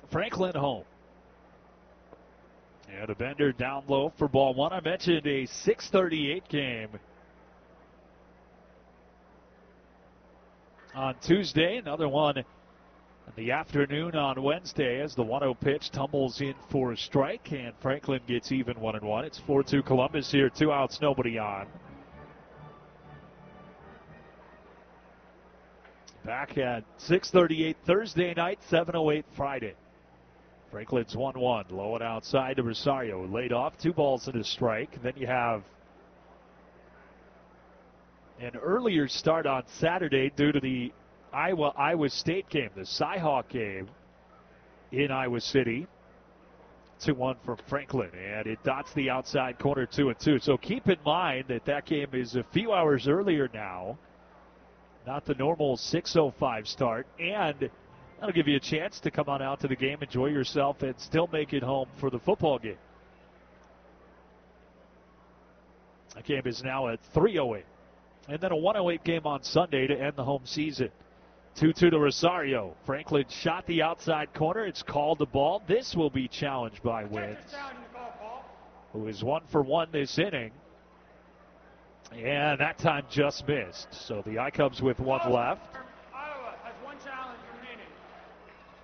Franklin home. And a Bender down low for ball one. I mentioned a 6:38 game on Tuesday. Another one in the afternoon on Wednesday as the 1-0 pitch tumbles in for a strike, and Franklin gets even 1-1. It's 4-2 Columbus here, 2 outs, nobody on. Back at 6:38 Thursday night, 7:08 Friday. Franklin's 1-1, low and outside to Rosario. Laid off, 2 balls and a strike. Then you have an earlier start on Saturday due to the Iowa State game, the Cyhawk game in Iowa City. 2-1 from Franklin, and it dots the outside corner 2-2. So keep in mind that game is a few hours earlier now, not the normal 6:05 start, and that'll give you a chance to come on out to the game, enjoy yourself, and still make it home for the football game. The game is now at 3:08. And then a 1:08 game on Sunday to end the home season. 2-2 to Rosario. Franklin shot the outside corner. It's called the ball. This will be challenged by Wentz, who is 1 for 1 this inning. And that time just missed. So the I-Cubs with 1 left.